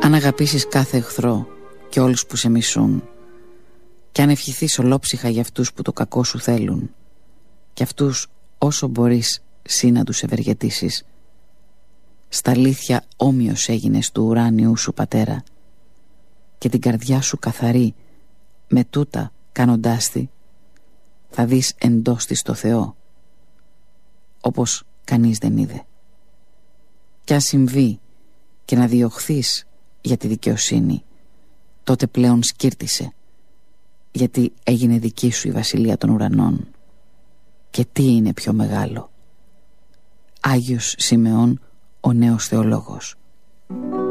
Αν αγαπήσεις κάθε εχθρό και όλους που σε μισούν, και αν ευχηθείς ολόψυχα για αυτούς που το κακό σου θέλουν, και αυτούς όσο μπορείς σύ να τους ευεργετήσεις, στα αλήθεια όμοιος έγινες του ουράνιου σου πατέρα, και την καρδιά σου καθαρή με τούτα κάνοντάς τη, θα δεις εντός της το Θεό, όπως κανείς δεν είδε. Κι αν συμβεί και να διωχθείς για τη δικαιοσύνη, τότε πλέον σκύρτησε, γιατί έγινε δική σου η βασιλεία των ουρανών. Και τι είναι πιο μεγάλο? Άγιος Σιμεών, ο νέος θεολόγος.